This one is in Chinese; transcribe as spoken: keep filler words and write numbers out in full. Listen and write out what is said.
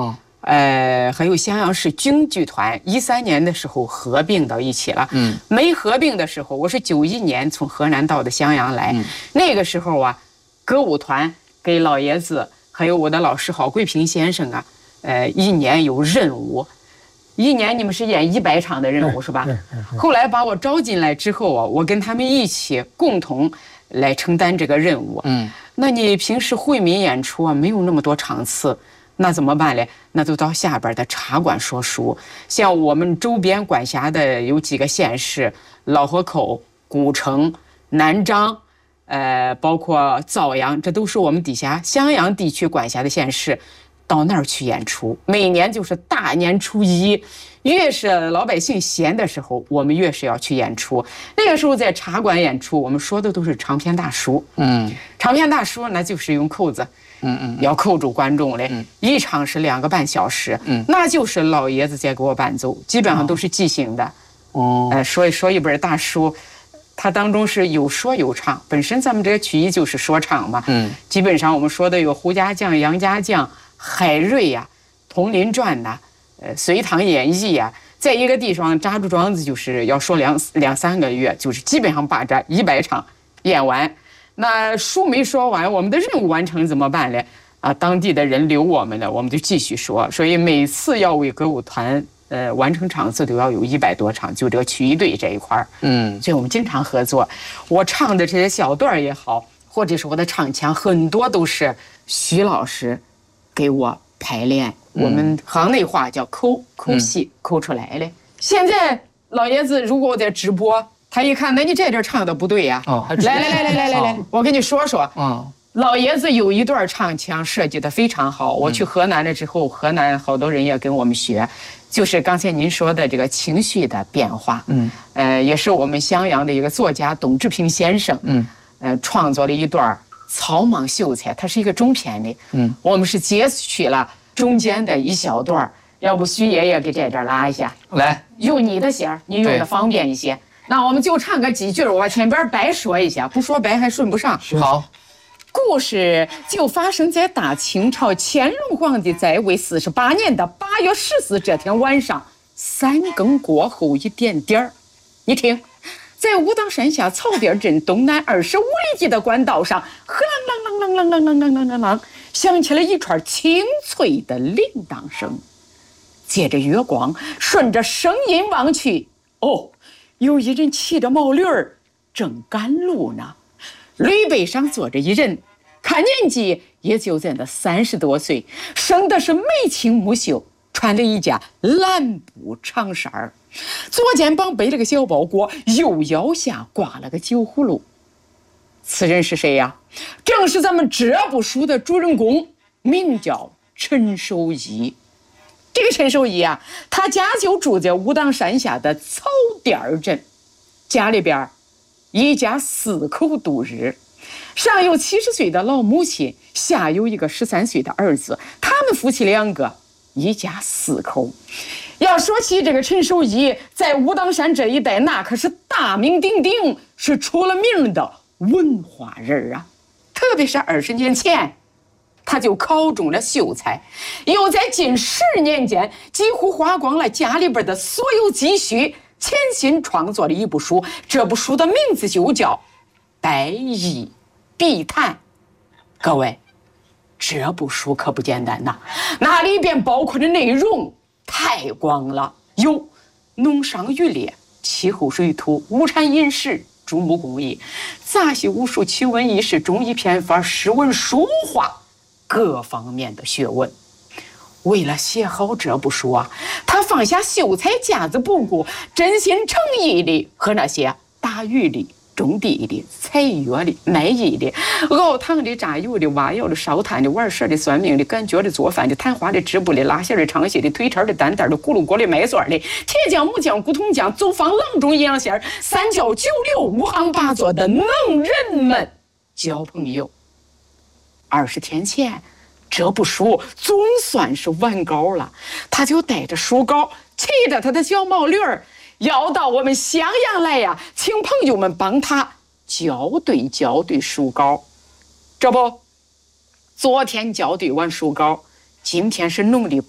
哦， 呃，还有襄阳市京剧团，一三年的时候合并到一起了。 嗯， 没合并的时候，我是九一年从河南到的襄阳来， 嗯、 那个时候啊，歌舞团给老爷子还有我的老师郝桂平先生啊，呃，一年有任务。一年你们是演一百场的任务是吧？后来把我招进来之后啊，我跟他们一起共同来承担这个任务。 嗯， 那你平时惠民演出啊，没有那么多场次，那怎么办嘞？那就到下边的茶馆说书。像我们周边管辖的有几个县市，老河口、古城、南漳，呃，包括枣阳，这都是我们底下襄阳地区管辖的县市。到那儿去演出，每年就是大年初一，越是老百姓闲的时候，我们越是要去演出。那个时候在茶馆演出，我们说的都是长篇大书。嗯，长篇大书那就是用扣子，嗯嗯，要扣住观众嘞。嗯，一场是两个半小时，嗯，那就是老爷子在给我伴奏，基本上都是即兴的。哦，呃，说一说一本大书。它当中是有说有唱，本身咱们这个曲艺就是说唱嘛。嗯，基本上我们说的有胡家将、杨家将、海瑞呀、《铜林传》呐，呃，《隋唐演义》呀，在一个地方扎住桩子，就是要说两两三个月，就是基本上把这一百场演完。那书没说完，我们的任务完成怎么办嘞？啊，当地的人留我们了，我们就继续说。所以每次要为歌舞团呃完成场次都要有一百多场，就这个曲艺队这一块儿，嗯，所以我们经常合作。我唱的这些小段也好，或者是我的唱腔，很多都是徐老师给我排练，我们行内话叫抠抠戏，抠出来的。现在老爷子如果我在直播，他一看，那你这点唱的不对呀、啊！哦，来来来来来来来，我跟你说说。嗯，老爷子有一段唱腔设计的非常好。我去河南了之后，河南好多人也跟我们学，就是刚才您说的这个情绪的变化。嗯，呃，也是我们襄阳的一个作家董志平先生，嗯，呃，创作了一段草莽秀才，它是一个中篇的。嗯，我们是截取了中间的一小段，要不徐爷爷给这段拉一下， 来， 用你的弦儿，你用的方便一些。那我们就唱个几句，我前边白说一下，不说白还顺不上。 好， 故事就发生在大清朝乾隆皇帝在位四十八年的八月十四这天晚上三更过后一点点儿。你听，在武当山下草甸镇东南二十五里地的官道上，啷啷啷啷啷啷啷啷啷啷啷，响起了一串清脆的铃铛声。借着月光，顺着声音望去，哦，有一人骑着毛驴儿正赶路呢。驴背上坐着一人，看年纪也就在那三十多岁，生的是眉清目秀，穿了一件蓝布长衫儿，左肩膀背了个小包裹，右腰下挂了个酒葫芦。此人是谁呀？正是咱们这部书的主人公，名叫陈守义。这个陈守义啊，他家就住在武当山下的草甸镇，家里边一家四口度日，上有七十岁的老母亲，下有一个十三岁的儿子，他们夫妻两个，一家四口。要说起这个陈守义，在武当山这一带，那可是大名鼎鼎，是出了名的文化人啊。特别是二十年前，他就考中了秀才，又在近十年间几乎花光了家里边的所有积蓄，潜心创作了一部书。这部书的名字就叫《百艺必谈》。各位，这部书可不简单呐，那里边包括的内容太广了，有农商渔猎、气候水土、物产饮食、竹木工艺、杂戏武术、奇闻异事、中医偏方、诗文书画，各方面的学问。为了写好这部书啊，他放下秀才架子不顾，真心诚意的和那些打鱼的、种地的、采药的、卖艺的、熬汤的、榨油的、挖窑的、烧炭的、玩蛇的、算命的、赶脚的、做饭的、弹花的、织布的、拉线的、唱戏的、腿叉的、担担的、咕噜锅的、卖蒜的、铁匠、木匠、古铜匠、走访郎中、阴阳线、三教九流、五行八作的能人们交朋友。二十天前，这部书总算是完稿了，他就带着书稿，骑着他的小毛驴儿，要到我们襄阳来呀，请朋友们帮他校对校对书稿。这不，昨天校对完书稿，今天是农历